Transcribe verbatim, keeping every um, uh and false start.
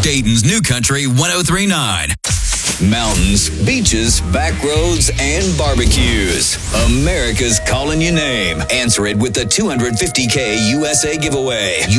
Dayton's New Country one oh three point nine. Mountains, beaches, back roads, and barbecues. America's calling your name. Answer it with the two hundred fifty K U S A giveaway.